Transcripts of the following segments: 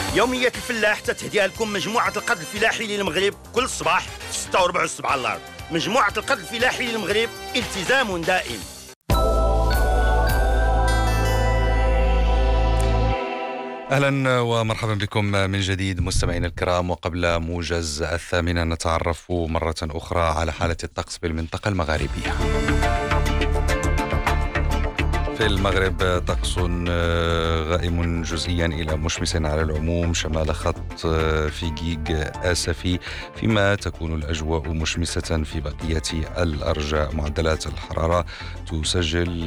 يومية الفلاح تتهديها لكم مجموعة القرض الفلاحي للمغرب كل صباح في 6:04 على الأرض. مجموعة القرض الفلاحي للمغرب، التزام دائم. أهلا ومرحبا بكم من جديد مستمعينا الكرام. وقبل موجز 8 نتعرف مرة أخرى على حالة الطقس بالمنطقة المغاربية. في المغرب طقس غائم جزئيا إلى مشمس على العموم شمال خط في جيج آسفي، فيما تكون الأجواء مشمسة في بقية الأرجاء. معدلات الحرارة تسجل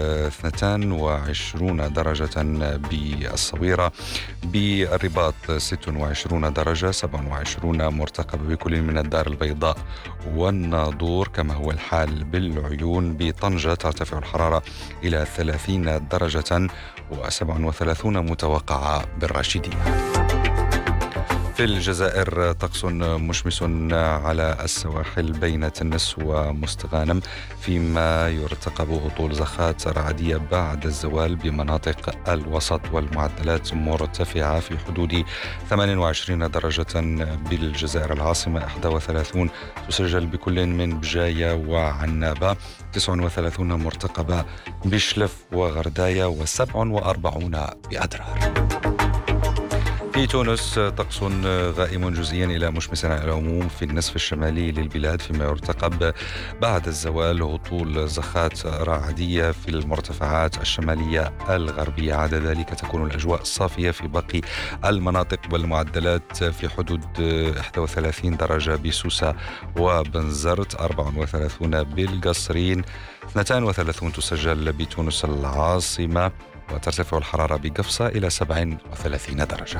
22 درجة بالصويرة، بالرباط 26 درجة، 27 مرتقبة بكل من الدار البيضاء والناظور، كما هو الحال بالعيون. بطنجة ترتفع الحرارة إلى 30 درجة و37 متوقعة بالراشدية. في الجزائر طقس مشمس على السواحل بين تنس ومستغانم، فيما يرتقب هطول زخات رعدية بعد الزوال بمناطق الوسط، والمعدلات مرتفعة في حدود 28 درجة بالجزائر العاصمة، 31 تسجل بكل من بجاية وعنابة، 39 مرتقبة بشلف وغرداية، و47 بأدرار. في تونس طقس غائم جزئيا إلى مشمس على العموم في النصف الشمالي للبلاد، فيما يرتقب بعد الزوال هطول زخات رعدية في المرتفعات الشمالية الغربية. عدا ذلك تكون الأجواء صافية في باقي المناطق، والمعدلات في حدود 31 درجة بسوسة وبنزرت، 34 بالقصرين، 32 تسجل بتونس العاصمة، وترتفع الحرارة بقفصة إلى 37 درجة.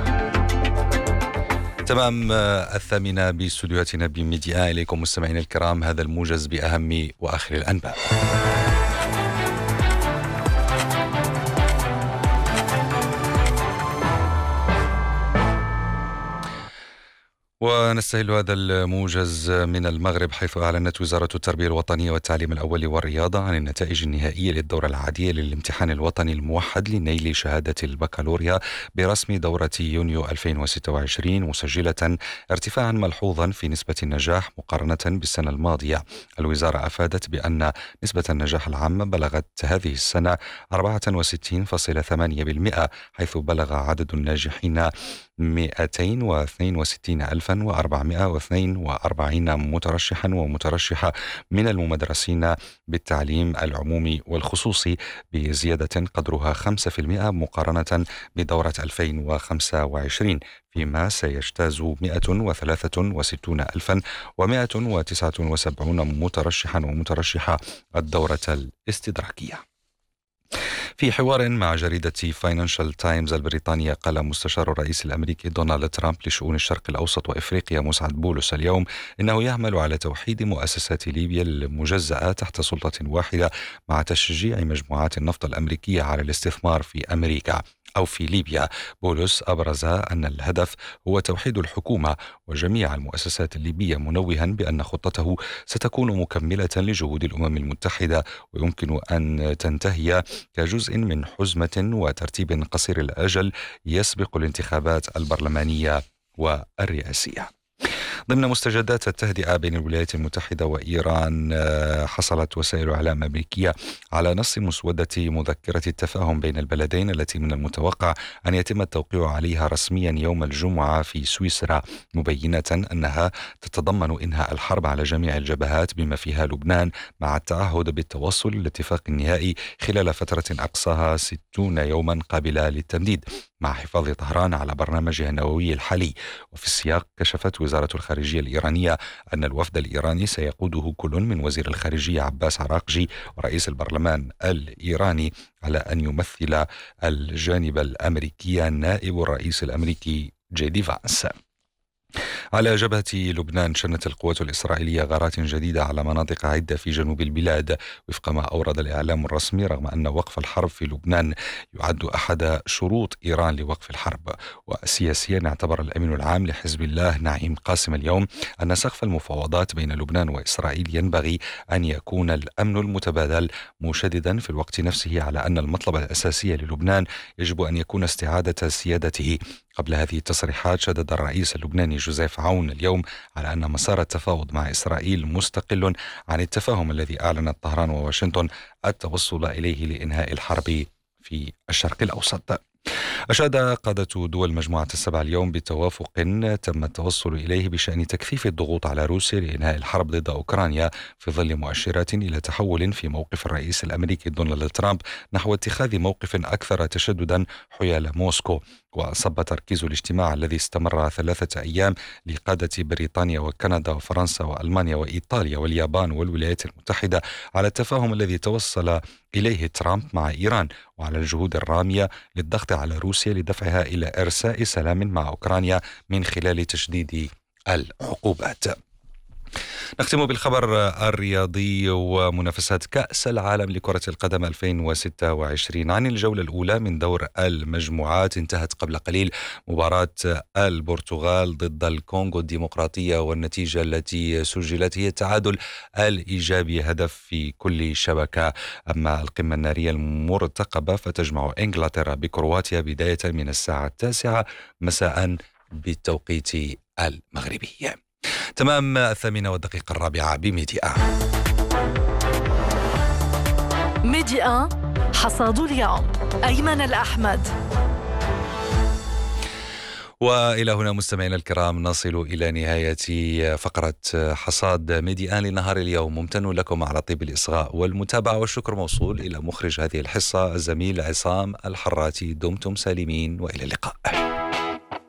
تمام 8 باستوديوهاتنا بميديا. إليكم مستمعين الكرام هذا الموجز بأهم وآخر الأنباء. ونستهل هذا الموجز من المغرب، حيث أعلنت وزارة التربية الوطنية والتعليم الأول والرياضة عن النتائج النهائية للدورة العادية للامتحان الوطني الموحد لنيل شهادة البكالوريا برسم دورة يونيو 2026، مسجلة ارتفاعا ملحوظا في نسبة النجاح مقارنة بالسنة الماضية. الوزارة أفادت بأن نسبة النجاح العامة بلغت هذه السنة 64.8%، حيث بلغ عدد الناجحين 262,442 مترشحا ومترشحة من المدرسين بالتعليم العمومي والخصوصي، بزيادة قدرها 5% مقارنة بدورة 2025، فيما سيجتاز 163,179 مترشحا ومترشحة الدورة الاستدراكية. في حوار مع جريدة فاينانشال تايمز البريطانية، قال مستشار الرئيس الأمريكي دونالد ترامب لشؤون الشرق الأوسط وإفريقيا مسعد بولس اليوم إنه يعمل على توحيد مؤسسات ليبيا المجزأة تحت سلطة واحدة، مع تشجيع مجموعات النفط الأمريكية على الاستثمار في أمريكا أو في ليبيا. بولس أبرز أن الهدف هو توحيد الحكومة وجميع المؤسسات الليبية، منوها بأن خطته ستكون مكملة لجهود الأمم المتحدة، ويمكن أن تنتهي كجزء من حزمة وترتيب قصير الأجل يسبق الانتخابات البرلمانية والرئاسية. ضمن مستجدات التهدئة بين الولايات المتحدة وإيران، حصلت وسائل إعلام أمريكية على نص مسودة مذكرة التفاهم بين البلدين، التي من المتوقع أن يتم التوقيع عليها رسميا يوم الجمعة في سويسرا، مبينة أنها تتضمن إنهاء الحرب على جميع الجبهات بما فيها لبنان، مع التعهد بالتوصل للاتفاق النهائي خلال فترة أقصاها 60 يوما قابلة للتمديد، مع حفاظ طهران على برنامجها النووي الحالي. وفي السياق كشفت وزارة الخارجية الإيرانية أن الوفد الإيراني سيقوده كل من وزير الخارجية عباس عراقجي ورئيس البرلمان الإيراني، على أن يمثل الجانب الأمريكي نائب الرئيس الأمريكي جي دي فانس. على جبهة لبنان، شنت القوات الإسرائيلية غارات جديدة على مناطق عدة في جنوب البلاد، وفق ما أورد الإعلام الرسمي، رغم أن وقف الحرب في لبنان يعد أحد شروط إيران لوقف الحرب. وسياسيا، اعتبر الأمين العام لحزب الله نعيم قاسم اليوم أن سقف المفاوضات بين لبنان وإسرائيل ينبغي أن يكون الأمن المتبادل، مشددا في الوقت نفسه على أن المطلب الأساسي للبنان يجب أن يكون استعادة سيادته قبل هذه التصريحات شدد الرئيس اللبناني جوزيف عون اليوم على أن مسار التفاوض مع إسرائيل مستقل عن التفاهم الذي أعلنت طهران وواشنطن التوصل إليه لإنهاء الحرب في الشرق الأوسط. أشاد قادة دول مجموعة السبع اليوم بتوافق تم التوصل إليه بشأن تكثيف الضغوط على روسيا لإنهاء الحرب ضد أوكرانيا في ظل مؤشرات إلى تحول في موقف الرئيس الأمريكي دونالد ترامب نحو اتخاذ موقف أكثر تشددا حيال موسكو. وصب تركيز الاجتماع الذي استمر 3 أيام لقادة بريطانيا وكندا وفرنسا وألمانيا وإيطاليا واليابان والولايات المتحدة على التفاهم الذي توصل إليه ترامب مع إيران وعلى الجهود الرامية للضغط على روسيا لدفعها إلى إرساء سلام مع أوكرانيا من خلال تشديد العقوبات. نختم بالخبر الرياضي ومنافسات كأس العالم لكرة القدم 2026. عن الجولة الأولى من دور المجموعات انتهت قبل قليل مباراة البرتغال ضد الكونغو الديمقراطية، والنتيجة التي سجلت هي التعادل الإيجابي، هدف في كل شبكة. أما القمة النارية المرتقبة فتجمع إنجلترا بكرواتيا بداية من الساعة 9 مساء بالتوقيت المغربي. تمام 8:04 بميديا. ميديا حصاد اليوم أيمن الأحمد. وإلى هنا مستمعينا الكرام نصل إلى نهاية فقرة حصاد ميديا لنهار اليوم. ممتن لكم على طيب الإصغاء والمتابعة، والشكر موصول إلى مخرج هذه الحصة الزميل عصام الحراتي. دمتم سالمين وإلى اللقاء.